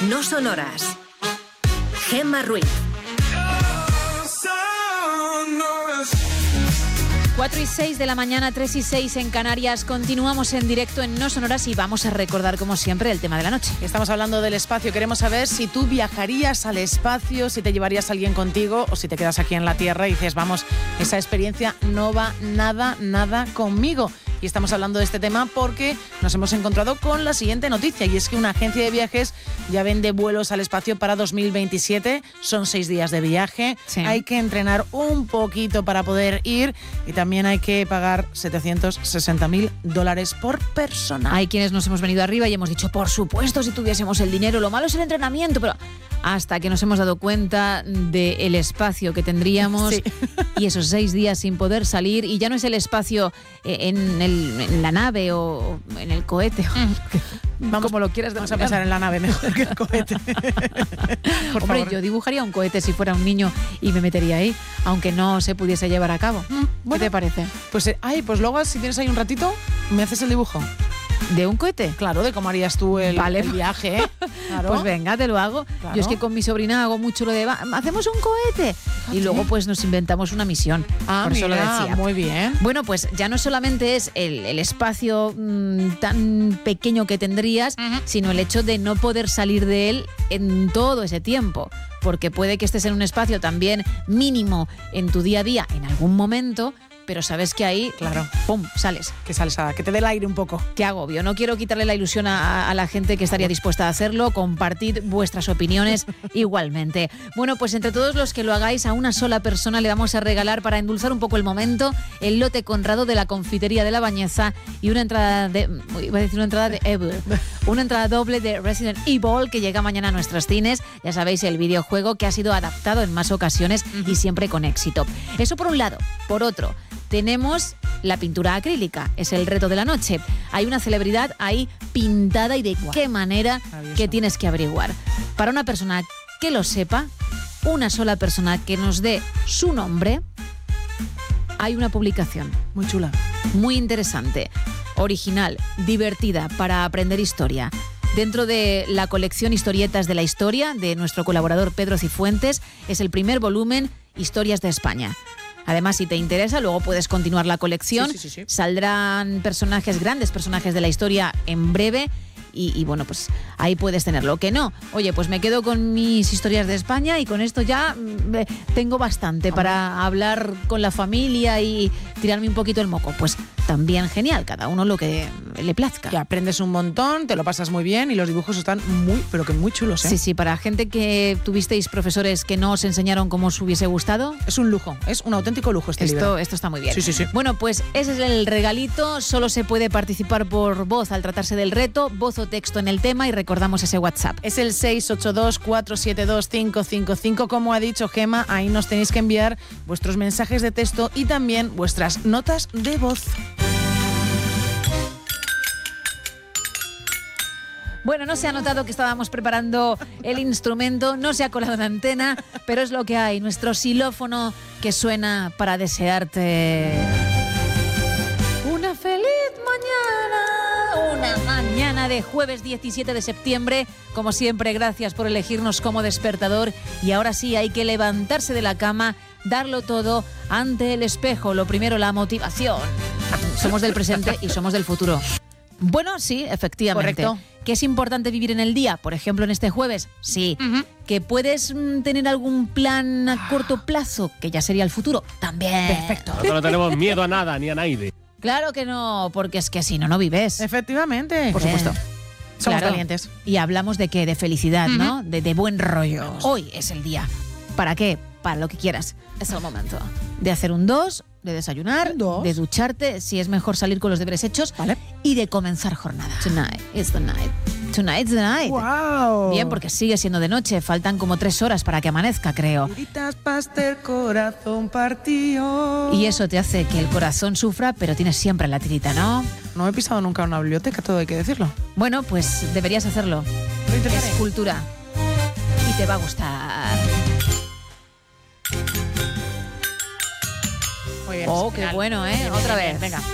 No Sonoras. Gemma Ruiz. 4:06 de la mañana, 3:06 en Canarias. Continuamos en directo en No Sonoras y vamos a recordar, como siempre, el tema de la noche. Estamos hablando del espacio. Queremos saber si tú viajarías al espacio, si te llevarías a alguien contigo o si te quedas aquí en la Tierra y dices, vamos, esa experiencia no va nada conmigo. Y estamos hablando de este tema porque nos hemos encontrado con la siguiente noticia, y es que una agencia de viajes ya vende vuelos al espacio para 2027. Son 6 días de viaje. Sí. Hay que entrenar un poquito para poder ir y también hay que pagar $760,000 por persona. Hay quienes nos hemos venido arriba y hemos dicho, por supuesto, si tuviésemos el dinero, lo malo es el entrenamiento, pero hasta que nos hemos dado cuenta del espacio que tendríamos, sí. Y esos 6 días sin poder salir, y ya no es el espacio en la nave o en el cohete. Vamos, como lo quieras. Vamos a pensar en la nave mejor que el cohete. Por favor. Yo dibujaría un cohete si fuera un niño y me metería ahí, aunque no se pudiese llevar a cabo. Bueno, ¿qué te parece? Pues luego, si tienes ahí un ratito, me haces el dibujo. ¿De un cohete? Claro, de cómo harías tú el viaje, ¿eh? Claro. Pues venga, te lo hago. Claro. Yo es que con mi sobrina hago mucho lo de hacemos un cohete y luego pues nos inventamos una misión. Por eso lo decía. Muy bien. Bueno, pues ya no solamente es el espacio tan pequeño que tendrías, sino el hecho de no poder salir de él en todo ese tiempo. Porque puede que estés en un espacio también mínimo en tu día a día en algún momento, pero sabes que ahí, claro, ¡pum!, sales. Que sales que te dé el aire un poco. Qué agobio. No quiero quitarle la ilusión a la gente que estaría dispuesta a hacerlo. Compartid vuestras opiniones igualmente. Bueno, pues entre todos los que lo hagáis, a una sola persona le vamos a regalar, para endulzar un poco el momento, el lote Conrado de la Confitería de la Bañeza y una entrada una entrada doble de Resident Evil, que llega mañana a nuestros cines. Ya sabéis, el videojuego que ha sido adaptado en más ocasiones y siempre con éxito. Eso por un lado. Por otro, tenemos la pintura acrílica, es el reto de la noche. Hay una celebridad ahí pintada, y de qué manera, que tienes que averiguar. Para una persona que lo sepa, una sola persona que nos dé su nombre, hay una publicación. Muy chula. Muy interesante, original, divertida, para aprender historia. Dentro de la colección Historietas de la Historia de nuestro colaborador Pedro Cifuentes, es el primer volumen, Historias de España. Además, si te interesa, luego puedes continuar la colección. Sí. Saldrán grandes personajes de la historia en breve. Y bueno, pues ahí puedes tenerlo. Que no, oye, pues me quedo con mis historias de España y con esto ya tengo bastante para hablar con la familia y tirarme un poquito el moco. Pues también genial, cada uno lo que le plazca. Que aprendes un montón, te lo pasas muy bien y los dibujos están muy chulos, ¿eh? Sí, para gente que tuvisteis profesores que no os enseñaron como os hubiese gustado. Es un lujo, es un auténtico lujo este libro. Esto está muy bien. Sí. Bueno, pues ese es el regalito. Solo se puede participar por voz al tratarse del reto, voz o texto en el tema, y recordamos ese WhatsApp. Es el 682-472-555. Como ha dicho Gemma, ahí nos tenéis que enviar vuestros mensajes de texto y también vuestras notas de voz. Bueno, no se ha notado que estábamos preparando el instrumento, no se ha colado en antena, pero es lo que hay, nuestro xilófono que suena para desearte una feliz mañana, una mañana de jueves 17 de septiembre. Como siempre, gracias por elegirnos como despertador, y ahora sí hay que levantarse de la cama, darlo todo ante el espejo. Lo primero, la motivación. Somos del presente y somos del futuro. Bueno, sí, efectivamente. Correcto. ¿Que es importante vivir en el día? Por ejemplo, en este jueves, sí. ¿Que puedes tener algún plan a corto plazo? Que ya sería el futuro. También. Perfecto. Nosotros no tenemos miedo a nada, ni a nadie. Claro que no, porque es que si no, no vives. Efectivamente. Por supuesto. Somos valientes. Y hablamos de qué, de felicidad, ¿no? De buen rollo. Hoy es el día. ¿Para qué? Para lo que quieras. Es el momento de hacer un 2, de desayunar, de ducharte, si es mejor salir con los deberes hechos, ¿vale? Y de comenzar jornada. Tonight is the night. Tonight's the night. Wow. Bien, porque sigue siendo de noche, faltan como 3 horas para que amanezca, creo. El corazón partió. Y eso te hace que el corazón sufra, pero tienes siempre la tirita, ¿no? No he pisado nunca una biblioteca, todo hay que decirlo. Bueno, pues deberías hacerlo. Es cultura. Y te va a gustar. Muy bien. Oh, qué bueno, ¿eh? Bien, Otra bien, vez. Venga.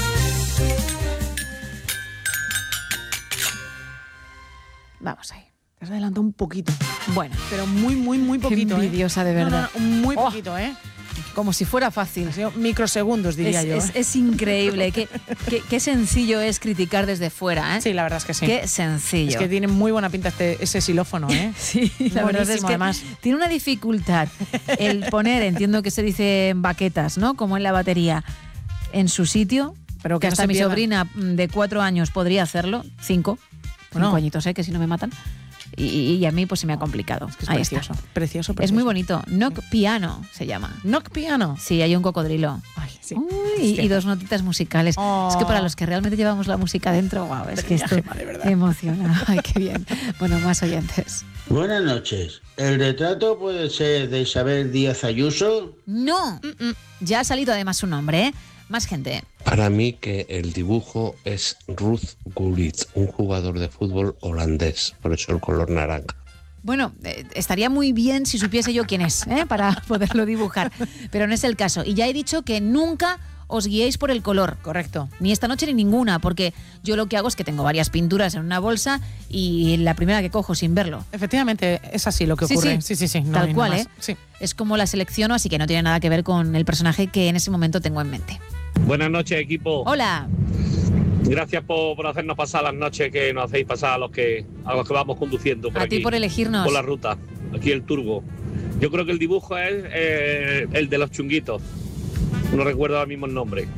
Vamos ahí. Te has adelantado un poquito. Bueno, Pero muy poquito. envidiosa, de verdad. No, muy poquito, ¿eh? como si fuera fácil. Ha sido microsegundos, diría yo. Es increíble. Qué sencillo es criticar desde fuera, ¿eh? Sí, la verdad es que sí. Qué sencillo. Es que tiene muy buena pinta ese xilófono, ¿eh? Sí, la verdad es que además. tiene una dificultad el poner, entiendo que se dice baquetas, ¿no? Como en la batería, en su sitio, Pero que no hasta se mi pierdan. sobrina de 4 años podría hacerlo, 5 Bueno. añitos, que si no me matan. Y a mí pues se me ha complicado. Es que es Ahí precioso, está. precioso. Es muy bonito. Knock Piano se llama. Knock Piano. Sí, hay un cocodrilo. Ay, sí. Uy, Hostia. y 2 notitas musicales. Oh. Es que para los que realmente llevamos la música dentro, wow, es que Mira, esto Gemma, de verdad. emociona. Ay, qué bien. Bueno, más oyentes. Buenas noches. ¿El retrato puede ser de Isabel Díaz Ayuso? No, ya ha salido además su nombre, ¿eh? Más gente. Para mí que el dibujo es Ruud Gullit, un jugador de fútbol holandés, por eso el color naranja. Bueno, estaría muy bien si supiese yo quién es, para poderlo dibujar, pero no es el caso. Y ya he dicho que nunca os guiéis por el color. Correcto. Ni esta noche ni ninguna, porque yo lo que hago es que tengo varias pinturas en una bolsa y la primera que cojo sin verlo. Efectivamente, es así lo que ocurre. Sí. No tal hay cual, nada ¿eh? más. Sí. Es como la selecciono, así que no tiene nada que ver con el personaje que en ese momento tengo en mente. Buenas noches, equipo. Hola. Gracias por hacernos pasar las noches que nos hacéis pasar a los que vamos conduciendo por A aquí, ti por elegirnos. por la ruta, aquí el turbo. Yo creo que el dibujo es el de los chunguitos. No recuerdo ahora mismo el nombre.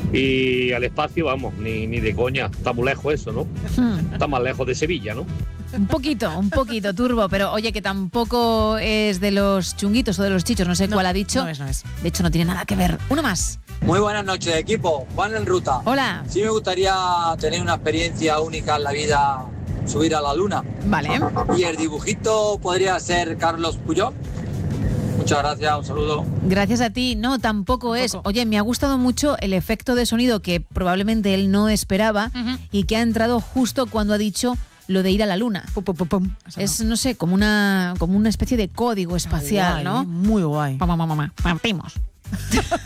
Y al espacio, vamos, ni de coña. Está muy lejos eso, ¿no? Está más lejos de Sevilla, ¿no? Un poquito, Turbo, pero oye, que tampoco es de los chunguitos o de los chichos, no sé cuál ha dicho. No es. De hecho, no tiene nada que ver. Uno más. Muy buenas noches, equipo. Juan en ruta. Hola. Sí me gustaría tener una experiencia única en la vida, subir a la luna. Vale. Y el dibujito podría ser Carlos Puyol. Muchas gracias, un saludo. Gracias a ti. No, tampoco es. Oye, me ha gustado mucho el efecto de sonido que probablemente él no esperaba y que ha entrado justo cuando ha dicho lo de ir a la luna. Pum, pum, pum, pum. Eso Es, no sé, como una especie de código espacial, guay, ¿no? Muy guay. Partimos.